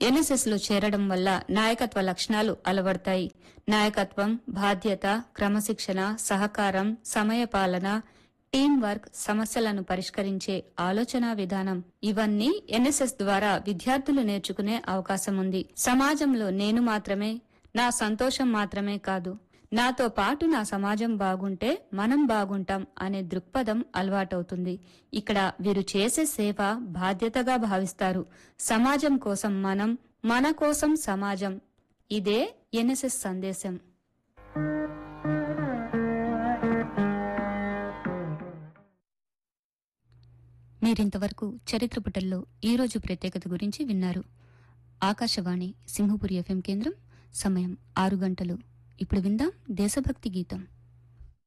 NSS లో చేరడం వల్ల నాయకత్వ లక్షణాలు అలవడతాయి. నాయకత్వం, బాధ్యత, క్రమశిక్షణ, సహకారం, సమయపాలన, టీం వర్క్, సమస్యలను పరిష్కరించే ఆలోచనా విధానం ఇవన్నీ ఎన్ఎస్ఎస్ ద్వారా విద్యార్థులు నేర్చుకునే అవకాశం ఉంది. సమాజంలో నేను మాత్రమే, నా సంతోషం మాత్రమే కాదు, నాతో పాటు నా సమాజం బాగుంటే మనం బాగుంటాం అనే దృక్పథం అలవాటవుతుంది. ఇక్కడ వీరు చేసే సేవ బాధ్యతగా భావిస్తారు. సమాజం కోసం మనం, మన కోసం సమాజం. ఇదే ఎన్ఎస్ఎస్ సందేశం. మీరింతవరకు చరిత్ర పుటల్లో ఈరోజు ప్రత్యేకత గురించి విన్నారు. ఆకాశవాణి సింహపురి ఎఫ్ఎం కేంద్రం. సమయం 6 గంటలు. ఇప్పుడు విందాం దేశభక్తి గీతం.